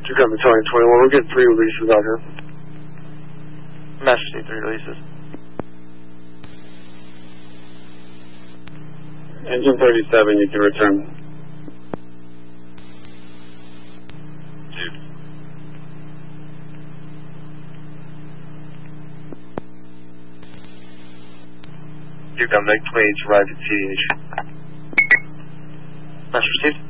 You got me telling 21. We're getting 3 releases out here. Master C, 3 releases. Engine 37, you can return. Duke, I'm Nick 28 to arrive at CDH. Master received.